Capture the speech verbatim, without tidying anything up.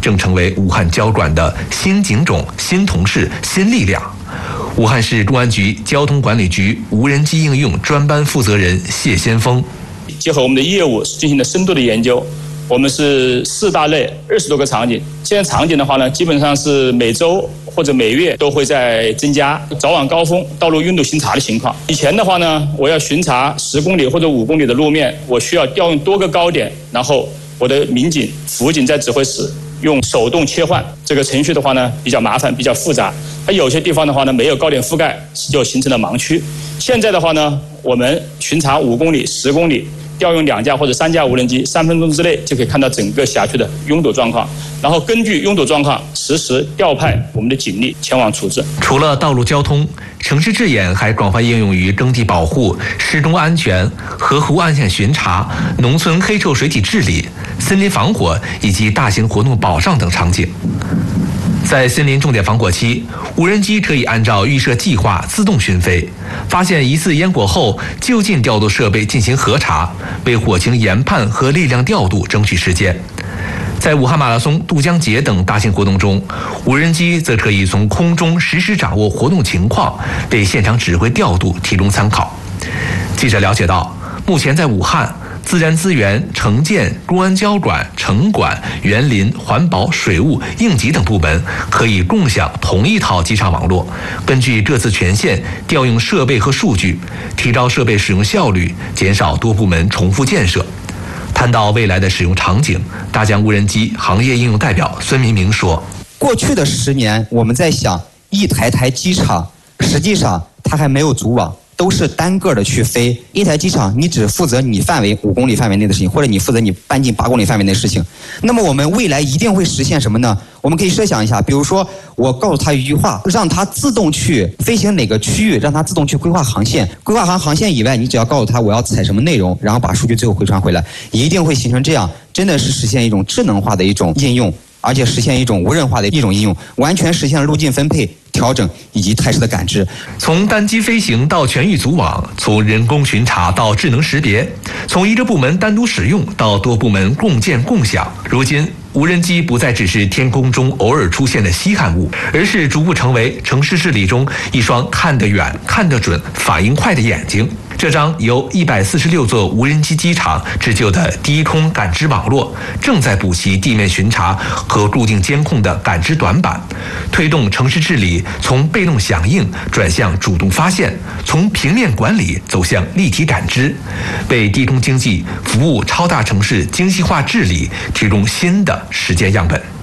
正成为武汉交管的新警种、新同事、新力量。武汉市公安局交通管理局无人机应用专班负责人谢先锋， 结合我们的业务进行了深度的研究。我们是四大类二十多个场景，现在场景的话呢，基本上是每周或者每月都会在增加早晚高峰道路拥堵巡查的情况。以前的话呢，我要巡查十公里或者五公里的路面，我需要调用多个高点，然后我的民警、辅警在指挥室用手动切换，这个程序的话呢比较麻烦，比较复杂。而有些地方的话呢没有高点覆盖，就形成了盲区。现在的话呢，我们巡查五公里、十公里。调用两架或者三架无人机，三分钟之内就可以看到整个辖区的拥堵状况，然后根据拥堵状况实时调派我们的警力前往处置。 除了道路交通，城市智眼还广泛应用于耕地保护、施工安全、河湖岸线巡查、农村黑臭水体治理、森林防火以及大型活动保障等场景。在森林重点防火期，无人机可以按照预设计划自动巡飞，发现疑似烟火后就近调度设备进行核查，为火情研判和力量调度争取时间。在武汉马拉松、渡江节等大型活动中，无人机则可以从空中实时掌握活动情况，为现场指挥调度提供参考。记者了解到，目前在武汉，自然资源、城建、公安交管、城管、园林、环保、水务、应急等部门可以共享同一套机场网络，根据各自权限调用设备和数据，提高设备使用效率，减少多部门重复建设。谈到未来的使用场景，大疆无人机行业应用代表孙明明说：“ 过去的十年，我们在想一台台机场，实际上它还没有组网。”都是单个的去飞，一台机场你只负责你范围五公里范围内的事情，或者你负责你半径八公里范围内的事情。那么我们未来一定会实现什么呢？我们可以设想一下，比如说我告诉他一句话，让他自动去飞行哪个区域，让他自动去规划航线。规划航航线以外，你只要告诉他我要采什么内容，然后把数据最后回传回来，一定会形成这样，真的是实现一种智能化的一种应用，而且实现一种无人化的一种应用，完全实现了路径分配、调整以及态势的感知。 从单机飞行到全域组网，从人工巡查到智能识别，从一个部门单独使用到多部门共建共享。如今，无人机不再只是天空中偶尔出现的稀罕物，而是逐步成为城市治理中一双看得远、看得准、反应快的眼睛。这张由一百四十六座无人机机场织就的低空感知网络，正在补齐地面巡查和固定监控的感知短板，推动城市治理从被动响应转向主动发现，从平面管理走向立体感知，为低空经济服务超大城市精细化治理提供新的实践样本。